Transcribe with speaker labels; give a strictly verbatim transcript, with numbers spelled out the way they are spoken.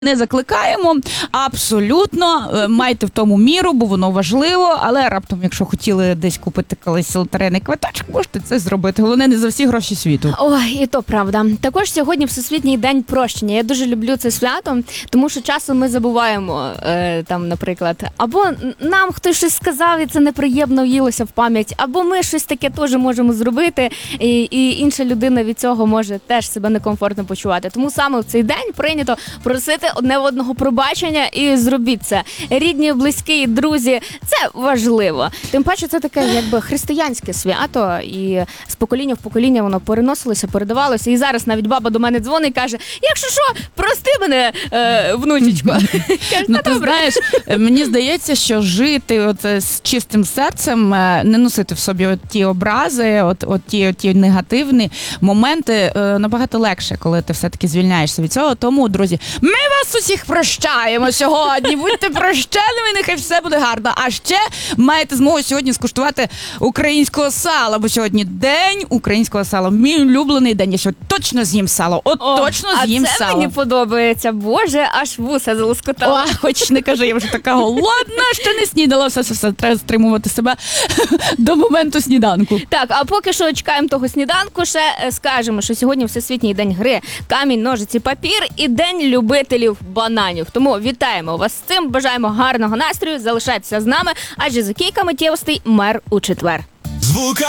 Speaker 1: Не закликаємо, абсолютно, майте в тому міру, бо воно важливо, але раптом, якщо хотіли десь купити колись лотерейний квиточок, можете це зробити. Головне, не за всі гроші світу.
Speaker 2: Ой, і то правда. Також сьогодні Всесвітній день прощення. Я дуже люблю це свято, тому що часом ми забуваємо, е, там, наприклад, або нам хтось щось сказав, і це неприємно в'їлося в пам'ять, або ми щось таке теж можемо зробити, і, і інша людина від цього може теж себе некомфортно почувати. Тому саме в цей день прийнято просити одне в одного пробачення і зробіть це. Рідні, близькі, друзі, це важливо. Тим паче це таке якби християнське свято, і з покоління в покоління воно переносилося, передавалося. І зараз навіть баба до мене дзвонить і каже: якщо що, прости мене, е, внучечко. Каже,
Speaker 1: ну, ти знаєш, мені здається, що жити от з чистим серцем, не носити в собі от ті образи, от, от ті, от ті негативні моменти набагато легше, коли ти все-таки звільняєшся від цього. Тому, друзі, ми вас усіх прощаємо сьогодні. Будьте прощеними, нехай все буде гарно. А ще маєте змогу сьогодні скуштувати українського сала, бо сьогодні день українського сала. Мій улюблений день. Я сьогодні точно з'їм сало. От
Speaker 2: О,
Speaker 1: точно з'їм
Speaker 2: а це
Speaker 1: сало.
Speaker 2: мені подобається. Боже, аж вуса залоскотала.
Speaker 1: О, хоч не кажи, я вже така голодна, що не снідала. Все, все, все, треба стримувати себе до моменту сніданку.
Speaker 2: Так, а поки що чекаємо того сніданку, ще скажемо, що сьогодні Всесвітній день гри камінь, ножиці, папір і день любителів бананів. Тому вітаємо вас з цим, бажаємо гарного настрою, залишайтеся з нами, адже за кілька миттєвостей мер у четвер.
Speaker 3: Звука